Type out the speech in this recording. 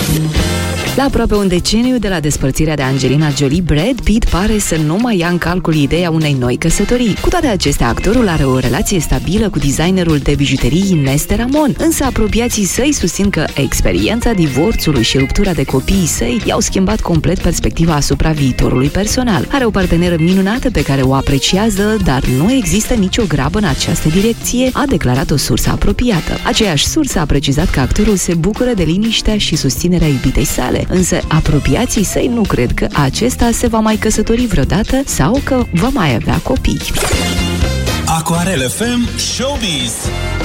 La aproape un deceniu de la despărțirea de Angelina Jolie, Brad Pitt pare să nu mai ia în calcul ideea unei noi căsătorii. Cu toate acestea, actorul are o relație stabilă cu designerul de bijuterii Neste Ramon, însă apropiații săi susțin că experiența divorțului și ruptura de copiii săi i-au schimbat complet perspectiva asupra viitorului personal. Are o parteneră minunată pe care o apreciază, dar nu există nicio grabă în această direcție, a declarat o sursă apropiată. Aceeași sursă a precizat că actorul se bucură de liniștea și susținerea iubitei sale, însă apropiații săi nu cred că acesta se va mai căsători vreodată sau că va mai avea copii. Aquarel FM Showbiz.